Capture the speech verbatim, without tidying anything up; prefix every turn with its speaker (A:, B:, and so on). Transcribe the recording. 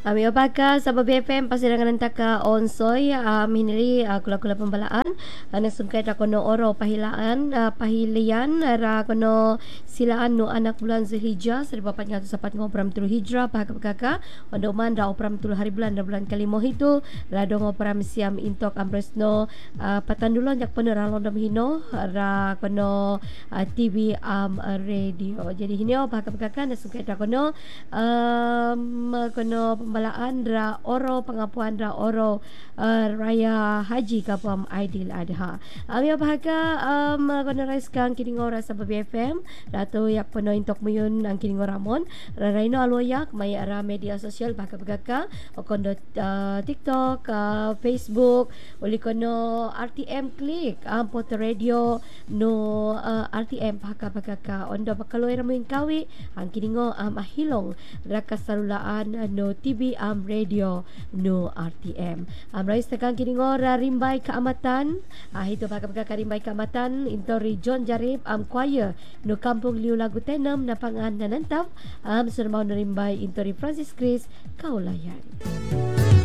A: Ami apakah sahabat B F M pasirangan antaka onsoy um, hinili uh, kula-kula pembalaan ana uh, sungkai ra kono oro pahilaan uh, pahilian ra kono silaan no anak bulan Zulhijjah seribu empat ratus empat puluh tujuh Hijrah pakak ondo man ra opram tujuh hari bulan dan bulan kalimo itu ra dong opram siam intok ampresno uh, patandulon yak pener londom hino ra kono uh, T V um, radio. Jadi hino pakak-pakak ana sungkai ra kono um, kono pembalaan ra oro pengapuan ra oro uh, raya haji kapam Aidil Adha. Ami bahaga um, kono raiskan kini ngora sa B F M ratu yak peno intok muyun ang kini ngoramon ra raino aloyak may ara media sosial baka bagaka kondo uh, TikTok, uh, Facebook, uli kono R T M Click ang um, poto radio no uh, R T M baka bagaka ondo bakaloy ra mo kawi ang kini ngo um, ahilong ra kasalulaan uh, no T V am um, radio no R T M. Am um, rais tekan kini ngora rimbay kaamatan. Ah ito baka baka rimbay kaamatan intori John Jarib am um, choir no Kampung Liu Lagu Tenem na pangan nanantap am um, surmaw no rimbay intori Francis Chris Kaulayan.